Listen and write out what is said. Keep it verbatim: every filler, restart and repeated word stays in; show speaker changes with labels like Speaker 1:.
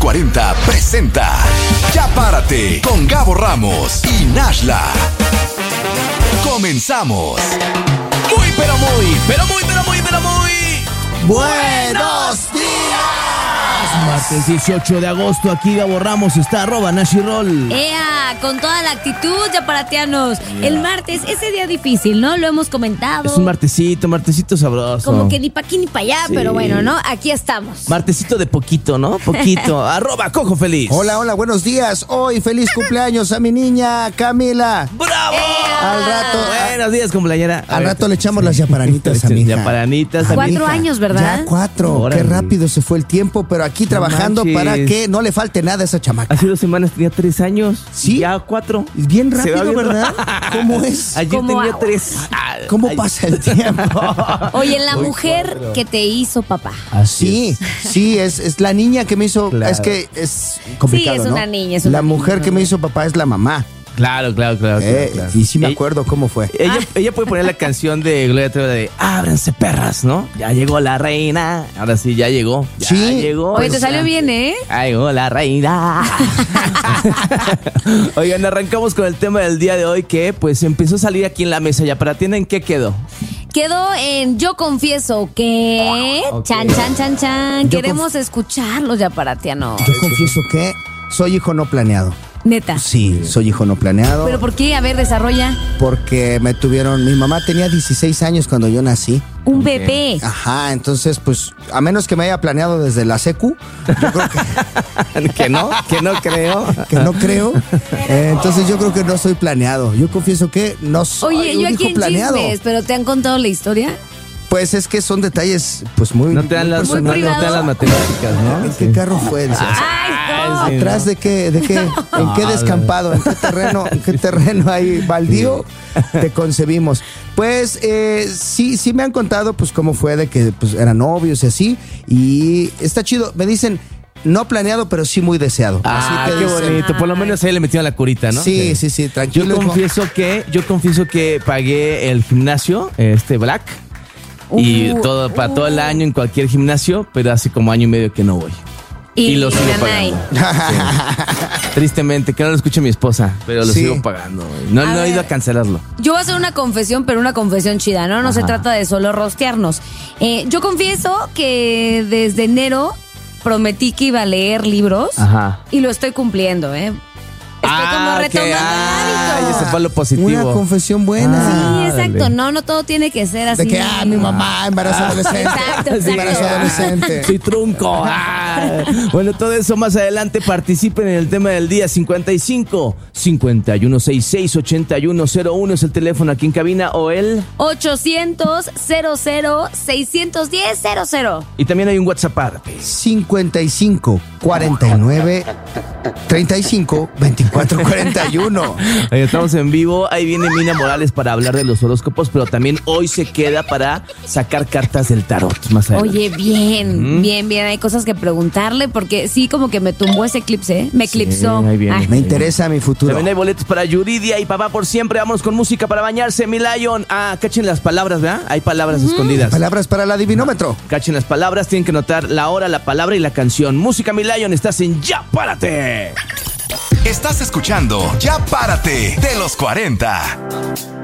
Speaker 1: cuarenta presenta Ya Párate con Gabo Ramos y Nashla. Comenzamos. Muy, pero muy, pero muy, pero muy, pero muy...
Speaker 2: ¡Buenos días!
Speaker 3: Martes dieciocho de agosto, aquí Gabo Ramos está, arroba Nashirol.
Speaker 4: ¡Ea! Con toda la actitud, yaparatianos. Yeah. El martes, ese día difícil, ¿no? Lo hemos comentado.
Speaker 3: Es un martesito, martesito sabroso.
Speaker 4: Como que ni pa' aquí ni pa' allá, sí. Pero bueno, ¿no? Aquí estamos.
Speaker 3: Martesito de poquito, ¿no? Poquito. Arroba Cojo Feliz.
Speaker 2: Hola, hola, buenos días. Hoy feliz cumpleaños a mi niña Camila.
Speaker 3: ¡Bravo!
Speaker 4: ¡Ea!
Speaker 2: Al rato.
Speaker 3: Buenos días, cumpleañera.
Speaker 2: Al rato le echamos sí. las yaparanitas a mi hija.
Speaker 3: Yaparanitas a
Speaker 4: Cuatro años, ¿verdad?
Speaker 2: Ya cuatro. Órale. Qué rápido se fue el tiempo, pero aquí trabajando no para que no le falte nada a esa chamaca.
Speaker 3: Hace dos semanas tenía tres años.
Speaker 2: Sí.
Speaker 3: Ya cuatro.
Speaker 2: Bien rápido, bien ¿verdad? ¿Cómo es?
Speaker 3: Ayer
Speaker 4: ¿Cómo
Speaker 3: tenía
Speaker 4: a...
Speaker 3: tres.
Speaker 2: ¿Cómo
Speaker 3: Ay.
Speaker 2: pasa el tiempo?
Speaker 4: Oye, la
Speaker 3: Hoy
Speaker 4: mujer
Speaker 3: cuatro.
Speaker 4: que te hizo papá.
Speaker 2: Así sí, sí, es, es la niña que me hizo.
Speaker 3: Claro.
Speaker 2: Es que es complicado.
Speaker 4: Sí, es una
Speaker 2: ¿no?
Speaker 4: niña. Es una
Speaker 2: la mujer
Speaker 4: niña.
Speaker 2: que me hizo papá es la mamá.
Speaker 3: Claro, claro, claro.
Speaker 2: Eh,
Speaker 3: claro, claro.
Speaker 2: Y sí me
Speaker 3: Ella-
Speaker 2: acuerdo cómo fue.
Speaker 3: Ella, ella puede poner la canción de Gloria Trevi de Ábranse perras, ¿no? Ya llegó la reina. Ahora sí, ya llegó. Ya
Speaker 2: Sí.
Speaker 3: llegó.
Speaker 4: Oye, te salió bien, ¿eh?
Speaker 3: Ya llegó la reina. Oigan, arrancamos con el tema del día de hoy que pues empezó a salir aquí en la mesa. Ya para ti, ¿en qué quedó?
Speaker 4: Quedó en Yo confieso que...
Speaker 3: Ok.
Speaker 4: Chan, chan, chan, chan.
Speaker 2: Yo
Speaker 4: Queremos escucharlos, yaparatianos.
Speaker 2: Yo confieso que soy hijo no planeado.
Speaker 4: Neta.
Speaker 2: Sí, soy hijo no planeado.
Speaker 4: ¿Pero por qué? A ver, desarrolla.
Speaker 2: Porque me tuvieron, mi mamá tenía dieciséis años cuando yo nací.
Speaker 4: Un bebé.
Speaker 2: Ajá, entonces pues a menos que me haya planeado desde la secu, yo creo que,
Speaker 3: Que no, que no creo.
Speaker 2: que no creo. Eh, entonces yo creo que no soy planeado. Yo confieso que no soy
Speaker 4: Oye,
Speaker 2: un
Speaker 4: yo aquí
Speaker 2: hijo
Speaker 4: en
Speaker 2: planeado.
Speaker 4: chismes, ¿pero te han contado la historia?
Speaker 2: Pues es que son detalles pues muy...
Speaker 3: No te dan las,
Speaker 4: Muy
Speaker 3: no, no te
Speaker 4: privado.
Speaker 3: dan las matemáticas, ¿no?
Speaker 2: ¿En qué carro fue? Dices,
Speaker 4: ¡Ay, no!
Speaker 3: sí,
Speaker 2: ¿atrás de qué? ¿De qué? ¿En qué
Speaker 3: Ah,
Speaker 2: descampado? ¿En qué terreno? ¿En qué terreno ahí baldío te concebimos? Pues eh, sí, sí me han contado pues cómo fue de que pues eran novios y así. Y está chido. Me dicen, no planeado, pero sí muy deseado.
Speaker 3: Ah,
Speaker 2: Así te
Speaker 3: qué
Speaker 2: dicen.
Speaker 3: bonito. Por lo menos ahí le metieron la curita, ¿no?
Speaker 2: Sí, sí, sí, tranquilo.
Speaker 3: Yo
Speaker 2: hijo.
Speaker 3: confieso que, yo confieso que pagué el gimnasio, este Black, y
Speaker 4: Uh,
Speaker 3: todo para
Speaker 4: uh.
Speaker 3: todo el año en cualquier gimnasio, pero hace como año y medio que no voy. Y, lo sigo
Speaker 4: Nanay.
Speaker 3: pagando. Sí. Tristemente, que no lo escuche mi esposa, pero lo
Speaker 2: Sí.
Speaker 3: sigo pagando. güey. No,
Speaker 4: A
Speaker 3: no he ido a
Speaker 4: ver.
Speaker 3: cancelarlo.
Speaker 4: Yo voy a hacer una confesión, pero una confesión chida, ¿no? No se
Speaker 3: Ajá.
Speaker 4: trata de solo rostearnos. Eh, yo confieso que desde enero prometí que iba a leer libros
Speaker 3: Ajá.
Speaker 4: y lo estoy cumpliendo, ¿eh? Estoy como
Speaker 3: Ah,
Speaker 4: retomando
Speaker 3: que-
Speaker 4: el
Speaker 3: ah,
Speaker 4: hábito.
Speaker 3: ese fue lo positivo.
Speaker 2: Una confesión buena.
Speaker 4: Sí, exacto.
Speaker 3: dale.
Speaker 4: No, no todo tiene que ser así.
Speaker 2: De que, ah, mi mamá, embarazo adolescente.
Speaker 4: Exacto, exacto.
Speaker 2: Embarazo adolescente.
Speaker 3: Soy trunco. Ah. Bueno, todo eso más adelante. Participen en el tema del día. cincuenta y cinco, cincuenta y uno sesenta y seis, ochenta y uno cero uno es el teléfono aquí en cabina o el...
Speaker 4: ochocientos, cero cero, seiscientos diez, cero cero.
Speaker 3: Y también hay un WhatsApp.
Speaker 2: cincuenta y cinco, cuarenta y nueve, treinta y cinco, veinticuatro, cuarenta y uno.
Speaker 3: Ahí estamos en vivo. Ahí viene Mina Morales para hablar de los horóscopos, pero también hoy se queda para sacar cartas del tarot más adelante.
Speaker 4: Oye, bien,
Speaker 3: Mm.
Speaker 4: bien, bien. Hay cosas que preguntarle porque sí, como que me tumbó ese eclipse, ¿eh? Me eclipsó.
Speaker 3: ahí viene.
Speaker 4: Ay.
Speaker 2: Me interesa mi futuro.
Speaker 3: También hay boletos para Yuridia y Papá por Siempre. Vámonos con música para bañarse, mi Lion. Ah, cachen las palabras, ¿verdad? Hay palabras escondidas.
Speaker 2: Palabras para la divinómetro.
Speaker 3: Cachen las palabras, tienen que notar la hora, la palabra y la canción. Música, mi Lion, estás en Ya Párate.
Speaker 1: Estás escuchando Ya Párate de los cuarenta.